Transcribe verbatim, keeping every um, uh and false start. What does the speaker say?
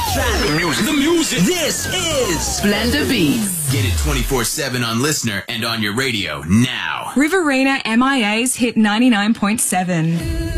traffic, music, the music. This is Splendor Beats. Get it twenty-four seven on Listener and on your radio now. Riverina M I A's Hit ninety-nine point seven.